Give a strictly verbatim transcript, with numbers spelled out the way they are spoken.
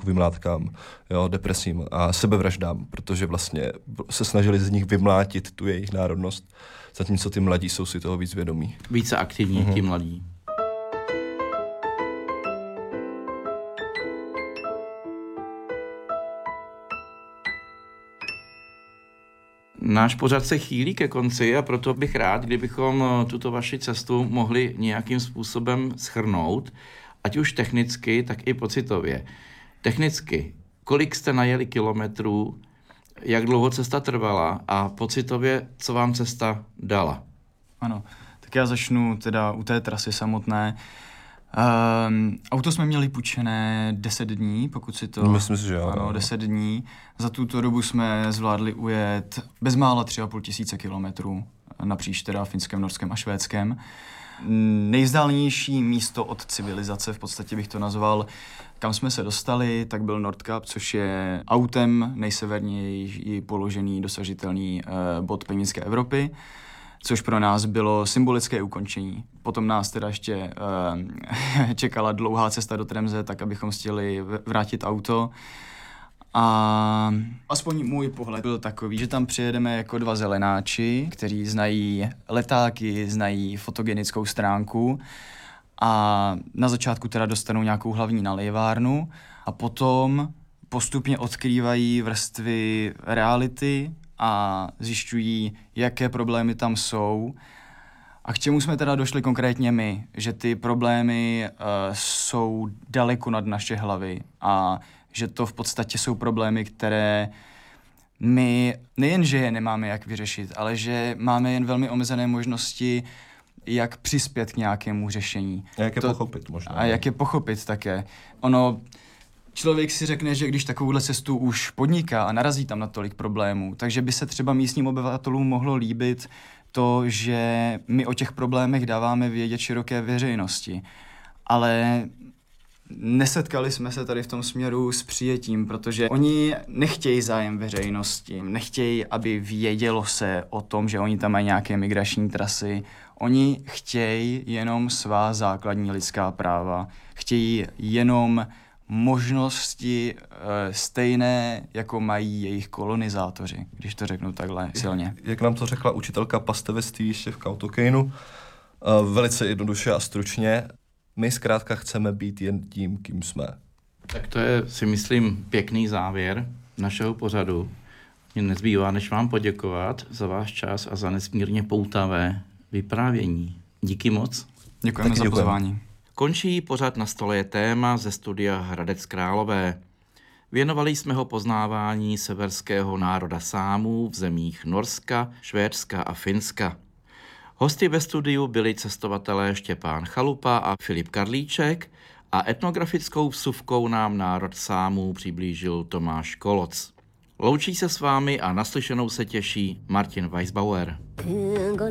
jako vymlátkám, jo, depresím a sebevraždám, protože vlastně se snažili z nich vymlátit tu jejich národnost, zatímco ty mladí jsou si toho víc vědomí. Více aktivní mm-hmm. ti mladí. Náš pořad se chýlí ke konci a proto bych rád, kdybychom tuto vaši cestu mohli nějakým způsobem shrnout, ať už technicky, tak i pocitově. Technicky, kolik jste najeli kilometrů, jak dlouho cesta trvala a pocitově, co vám cesta dala? Ano, tak já začnu teda u té trasy samotné. Um, auto jsme měli půjčené deset dní, pokud si to... Myslím si, že jo. Ano, deset dní. Za tuto dobu jsme zvládli ujet bezmála tři a půl tisíce kilometrů napříč teda Finskem, Norskem a Švédskem. Nejvzdálenější místo od civilizace, v podstatě bych to nazval, kam jsme se dostali, tak byl Nordkap, což je autem nejseverněji položený dosažitelný uh, bod pevninské Evropy, což pro nás bylo symbolické ukončení. Potom nás teda ještě uh, čekala dlouhá cesta do Tremze, tak abychom chtěli vrátit auto. A aspoň můj pohled byl takový, že tam přijedeme jako dva zelenáči, kteří znají letáky, znají fotogenickou stránku a na začátku teda dostanou nějakou hlavní nalévárnu a potom postupně odkrývají vrstvy reality a zjišťují, jaké problémy tam jsou. A k čemu jsme teda došli konkrétně my, že ty problémy uh, jsou daleko nad naše hlavy a že to v podstatě jsou problémy, které my nejenže je nemáme jak vyřešit, ale že máme jen velmi omezené možnosti, jak přispět k nějakému řešení. A jak je to, pochopit možná. A jak je pochopit také. Ono, člověk si řekne, že když takovouhle cestu už podniká a narazí tam na tolik problémů, takže by se třeba místním obyvatelům mohlo líbit to, že my o těch problémech dáváme vědět široké veřejnosti. Ale nesetkali jsme se tady v tom směru s přijetím, protože oni nechtějí zájem veřejnosti, nechtějí, aby vědělo se o tom, že oni tam mají nějaké migrační trasy. Oni chtějí jenom svá základní lidská práva, chtějí jenom možnosti e, stejné, jako mají jejich kolonizátoři, když to řeknu takhle silně. Jak, jak nám to řekla učitelka pastevectví ještě v Kautokeinu, e, velice jednoduše a stručně, my zkrátka chceme být jen tím, kým jsme. Tak to je, si myslím, pěkný závěr našeho pořadu. Mně nezbývá, než vám poděkovat za váš čas a za nesmírně poutavé vyprávění. Díky moc. Děkujeme Taky za děkujeme. pozvání. Končí pořad Na stole je téma ze studia Hradec Králové. Věnovali jsme ho poznávání severského národa Sámů v zemích Norska, Švédska a Finska. Hosty ve studiu byli cestovatelé Štěpán Chalupa a Filip Karlíček a etnografickou vsuvkou nám národ Sámů přiblížil Tomáš Koloc. Loučí se s vámi a naslyšenou se těší Martin Weisbauer.